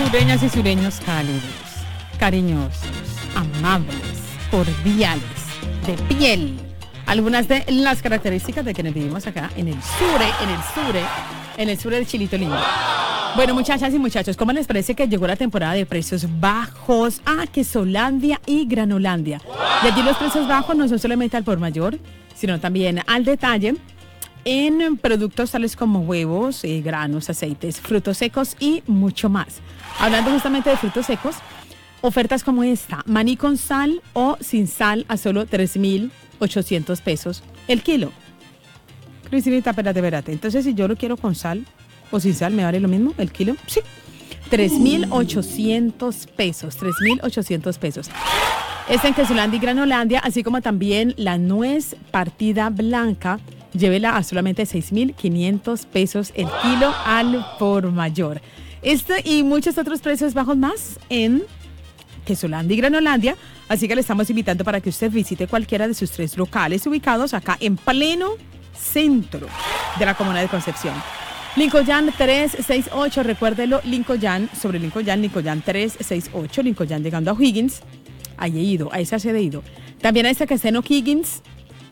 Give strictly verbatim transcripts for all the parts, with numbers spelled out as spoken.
Sureñas y sureños cálidos, cariñosos, amables, cordiales, de piel. Algunas de las características de quienes vivimos acá en el sure, en el sure, en el sure de Chilito Lindo. Bueno, muchachas y muchachos, ¿cómo les parece que llegó la temporada de precios bajos a Quesolandia y Granolandia? Y allí los precios bajos no son solamente al por mayor, sino también al detalle en productos tales como huevos, eh, granos, aceites, frutos secos y mucho más. Hablando justamente de frutos secos, ofertas como esta, maní con sal o sin sal a solo tres mil ochocientos pesos el kilo. Cristinita, espérate, espérate. Entonces, si yo lo quiero con sal o sin sal, ¿me vale lo mismo el kilo? Sí. tres mil ochocientos pesos, tres mil ochocientos pesos. Está en Quesolandia y Granolandia, así como también la nuez partida blanca. Llévela a solamente seis mil quinientos pesos el kilo al por mayor. Este y muchos otros precios bajos más en Quesolandia y Granolandia. Así que le estamos invitando para que usted visite cualquiera de sus tres locales ubicados acá en pleno centro de la comuna de Concepción. Lincoln trescientos sesenta y ocho, recuérdelo, Lincoln, sobre Lincoln, Lincoln trescientos sesenta y ocho, Lincoln llegando a O'Higgins. Ahí he ido, a esa se he ido. También a esta que está en O'Higgins,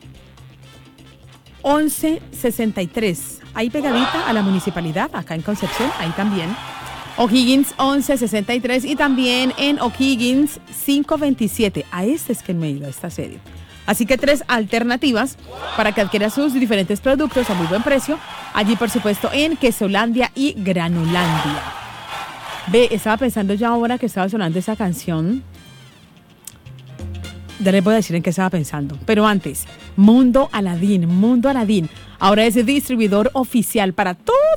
once sesenta y tres, ahí pegadita a la municipalidad, acá en Concepción, ahí también. O'Higgins once sesenta y tres y también en O'Higgins quinientos veintisiete. A este es que me he ido, a esta sede. Así que tres alternativas para que adquiera sus diferentes productos a muy buen precio. Allí, por supuesto, en Quesolandia y Granolandia. Ve, estaba pensando yo ahora que estaba sonando esa canción. Ya les voy a decir en qué estaba pensando. Pero antes, Mundo Aladín, Mundo Aladín. Ahora es el distribuidor oficial para todas